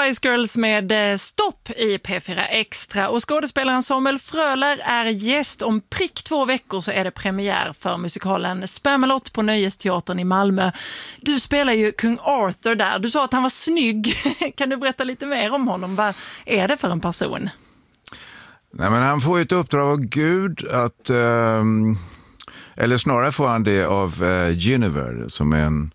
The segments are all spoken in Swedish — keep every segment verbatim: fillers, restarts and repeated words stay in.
Spice Girls med Stopp i P fyra Extra, och skådespelaren Samuel Fröler är gäst. Om prick två veckor så är det premiär för musikalen Spamalot på Nöjesteatern i Malmö. Du spelar ju kung Arthur där. Du sa att han var snygg. Kan du berätta lite mer om honom? Vad är det för en person? Nej, men han får ju ett uppdrag av Gud att, eh, eller snarare får han det av eh, Guinevere, som är en,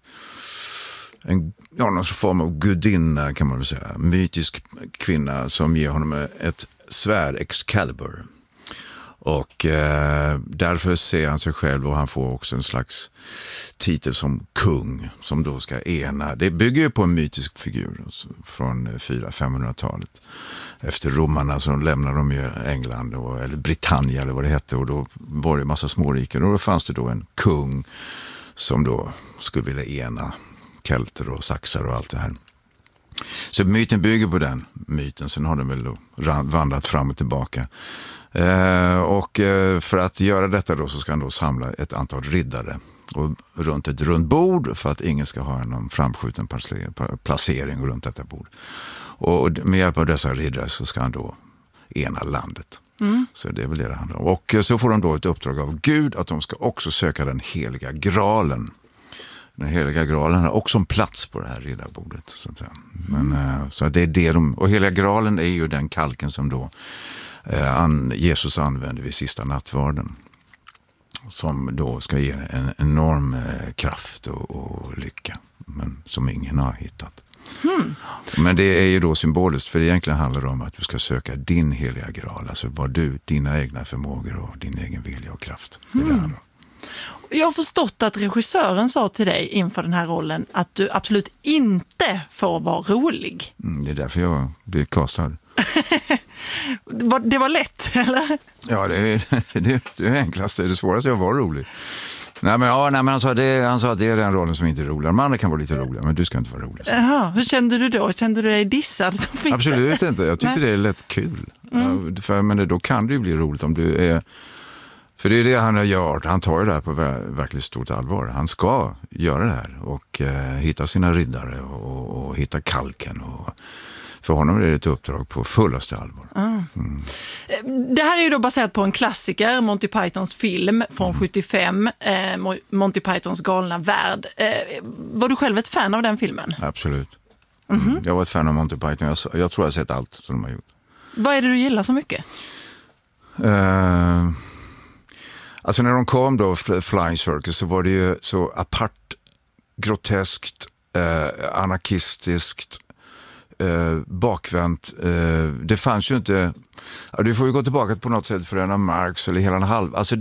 en ja, någon form av gudinna, kan man väl säga. Mytisk kvinna som ger honom ett svärd, Excalibur. Och eh, därför ser han sig själv, och han får också en slags titel som kung, som då ska ena. Det bygger ju på en mytisk figur från fyra till femhundratalet. Efter romarna så lämnade de ju England, och, eller Britannia eller vad det hette, och då var det en massa småriken, och då fanns det då en kung som då skulle vilja ena kelter och saxar och allt det här. Så myten bygger på den myten. Sen har den väl då vandrat fram och tillbaka. Eh, och eh, för att göra detta då så ska han då samla ett antal riddare och runt ett runt bord, för att ingen ska ha någon framskjuten placering runt detta bord. Och med hjälp av dessa riddare så ska han då ena landet. Mm. Så det är väl det det handlar om. Och så får de då ett uppdrag av Gud att de ska också söka den heliga graalen. Den heliga graalen har också en plats på det här riddarbordet. Så att, men, mm. så det är det de, och heliga graalen är ju den kalken som då eh, an, Jesus använde vid sista nattvarden. Som då ska ge en enorm eh, kraft och, och lycka. Men som ingen har hittat. Mm. Men det är ju då symboliskt, för det egentligen handlar om att du ska söka din heliga graal. Alltså vad du, dina egna förmågor och din egen vilja och kraft. Det mm. är det. Jag har förstått att regissören sa till dig inför den här rollen att du absolut inte får vara rolig. Mm, det är därför jag blir castad. Det var lätt, eller? Ja, det är det, det är enklast. Det är det svåraste att vara rolig. Nej, men, ja, nej, men han, sa det, han sa att det är den rollen som inte är rolig. De andra kan vara lite roliga, men du ska inte vara rolig. Jaha, hur kände du då? Kände du dig dissad? Som absolut inte. Jag tyckte nej. Det är lätt kul. Mm. Ja, för, men då kan det ju bli roligt om du är... För det är det han har gjort. Han tar ju det här på verkligt stort allvar. Han ska göra det här och eh, hitta sina riddare och, och hitta kalken. Och för honom är det ett uppdrag på fullaste allvar. Mm. Mm. Det här är ju då baserat på en klassiker, Monty Pythons film från mm. sjuttiofem, eh, Monty Pythons galna värld. Eh, var du själv ett fan av den filmen? Absolut. Mm. Mm. Jag var ett fan av Monty Python. Jag, jag tror jag har sett allt som de har gjort. Vad är det du gillar så mycket? Uh, alltså när de kom då, Flying Circus, så var det ju så apart, groteskt, uh, anarkistiskt, uh, bakvänt. Uh, det fanns ju inte... Ja, du får ju gå tillbaka på något sätt för en av Marx eller hela en halv... Alltså